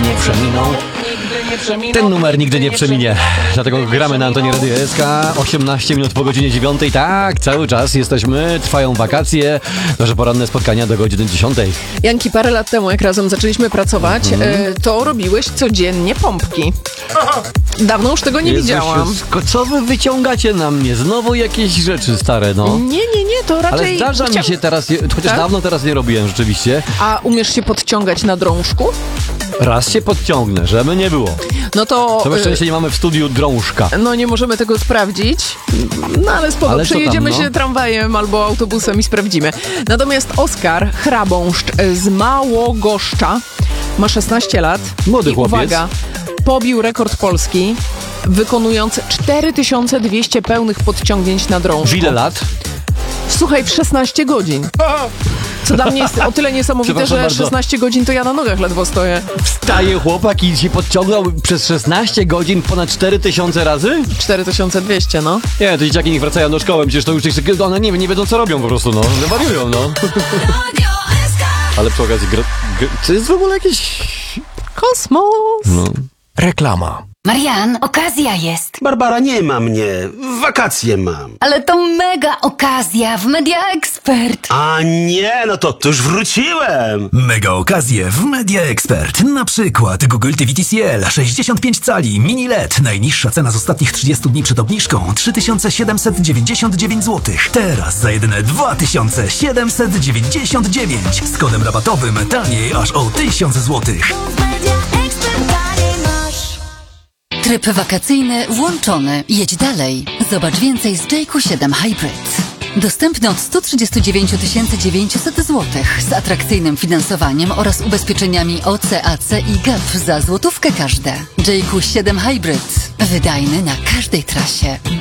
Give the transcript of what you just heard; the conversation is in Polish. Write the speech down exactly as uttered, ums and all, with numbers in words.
nie przeminął. Ten numer nigdy nie przeminie. Dlatego gramy na Antenie Radio S K. osiemnaście minut po godzinie dziewiątej. Tak, cały czas jesteśmy. Trwają wakacje. Nasze poranne spotkania do godziny dziesiątej. Janki, parę lat temu, jak razem zaczęliśmy pracować, mm. to robiłeś codziennie pompki. Dawno już tego nie Jezus, widziałam. Jezus, co wy wyciągacie na mnie? Znowu jakieś rzeczy stare, no. Nie, nie, nie, to raczej... Ale zdarza chciał... mi się teraz, chociaż tak? dawno teraz nie robiłem rzeczywiście. A umiesz się podciągać na drążku? Raz się podciągnę, żeby nie było. No to... Całe szczęście nie mamy w studiu drążka. No nie możemy tego sprawdzić, no ale spoko, Ale co przejedziemy tam, no? się tramwajem albo autobusem i sprawdzimy. Natomiast Oskar Chrabąszcz z Małogoszcza ma szesnaście lat. Młody i chłopiec. Uwaga, pobił rekord Polski, wykonując cztery tysiące dwieście pełnych podciągnięć na drążku. W ile lat? Słuchaj, w szesnaście godzin. Co dla mnie jest o tyle niesamowite, Przepraszam że bardzo. szesnaście godzin to ja na nogach ledwo stoję. Wstaje chłopak i się podciągnął przez szesnaście godzin ponad cztery tysiące razy? cztery tysiące dwieście, no. Nie, to dzieciaki niech wracają do szkoły, przecież to już jest, one nie, nie wiedzą co robią po prostu, no. Wariują, no. Ale przy okazji, gra, gra, to jest w ogóle jakieś... Kosmos! No. Reklama. Marian, okazja jest. Barbara, nie ma mnie. Wakacje mam. Ale to mega okazja w Media Expert. A nie, no to, to już wróciłem. Mega okazje w Media Expert. Na przykład Google T V T C L sześćdziesiąt pięć cali Mini L E D. Najniższa cena z ostatnich trzydziestu dni przed obniżką trzy tysiące siedemset dziewięćdziesiąt dziewięć złotych. Teraz za jedyne dwa tysiące siedemset dziewięćdziesiąt dziewięć. Z kodem rabatowym taniej aż o tysiąc złotych. Tryb wakacyjny włączony. Jedź dalej. Zobacz więcej z J Q siedem Hybrid. Dostępny od sto trzydzieści dziewięć tysięcy dziewięćset złotych z atrakcyjnym finansowaniem oraz ubezpieczeniami O C, A C i G A P za złotówkę każde. J Q siedem Hybrid. Wydajny na każdej trasie.